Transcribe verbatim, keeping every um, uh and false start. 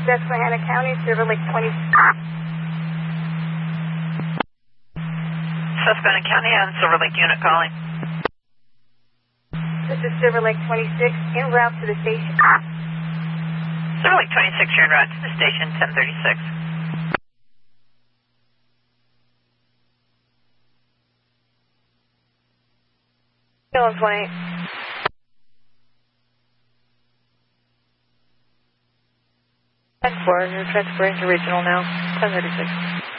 Susquehanna County, Silver Lake twenty. Susquehanna County and Silver Lake unit calling. This is Silver Lake twenty-six, en route to the station. Silver Lake twenty-six, you're en route to the station, ten thirty-six. one twenty-eight. ten four, you're transferring to regional now, ten thirty-six.